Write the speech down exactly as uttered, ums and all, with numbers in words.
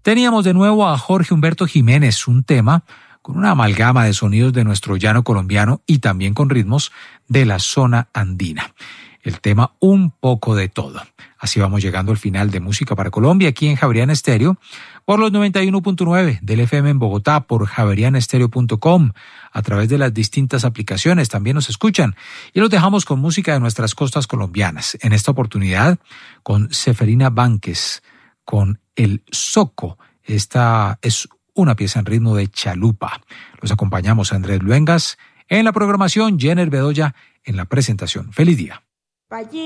Teníamos de nuevo a Jorge Humberto Jiménez, un tema con una amalgama de sonidos de nuestro llano colombiano y también con ritmos de la zona andina. El tema Un poco de todo. Así vamos llegando al final de Música para Colombia aquí en Javeriana Estéreo por los noventa y uno punto nueve del F M en Bogotá, por javeriana estéreo punto com, a través de las distintas aplicaciones también nos escuchan, y los dejamos con música de nuestras costas colombianas. En esta oportunidad con Seferina Banques, con El Soco. Esta es una pieza en ritmo de chalupa. Los acompañamos a Andrés Luengas en la programación, Jenner Bedoya en la presentación. ¡Feliz día!